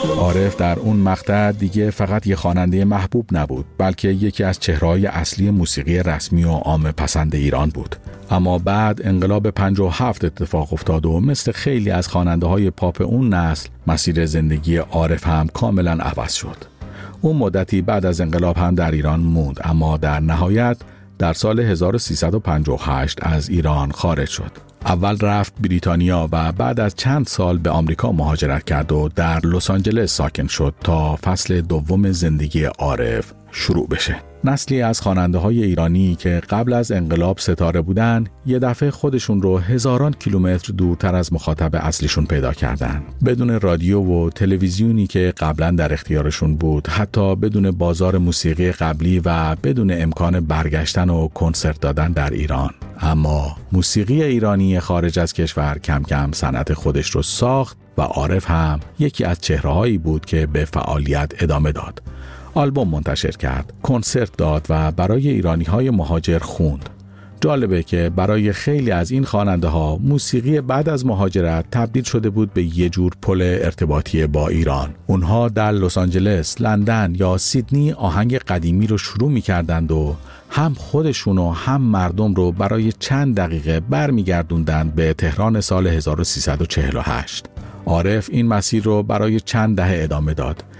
عارف در اون مقطع دیگه فقط یه خواننده محبوب نبود، بلکه یکی از چهره‌های اصلی موسیقی رسمی و عام پسند ایران بود. اما بعد انقلاب 57 اتفاق افتاد و مثل خیلی از خواننده‌های پاپ اون نسل، مسیر زندگی عارف هم کاملا عوض شد. اون مدتی بعد از انقلاب هم در ایران موند، اما در نهایت در سال 1358 از ایران خارج شد. اول رفت بریتانیا و بعد از چند سال به آمریکا مهاجرت کرد و در لس آنجلس ساکن شد تا فصل دوم زندگی عارف شروع بشه. نسلی از خواننده‌های ایرانی که قبل از انقلاب ستاره بودن، یه دفعه خودشون رو هزاران کیلومتر دورتر از مخاطب اصلیشون پیدا کردن. بدون رادیو و تلویزیونی که قبلا در اختیارشون بود، حتی بدون بازار موسیقی قبلی و بدون امکان برگشتن و کنسرت دادن در ایران. اما موسیقی ایرانی خارج از کشور کم کم صنعت خودش رو ساخت و عارف هم یکی از چهره‌هایی بود که به فعالیت ادامه داد. آلبوم منتشر کرد، کنسرت داد و برای ایرانی‌های مهاجر خوند. جالبه که برای خیلی از این خواننده‌ها موسیقی بعد از مهاجرت تبدیل شده بود به یه جور پل ارتباطی با ایران. اونها در لس آنجلس، لندن یا سیدنی آهنگ قدیمی رو شروع می‌کردند و هم خودشون و هم مردم رو برای چند دقیقه برمیگردوندند به تهران سال 1348. عارف این مسیر رو برای چند دهه ادامه داد.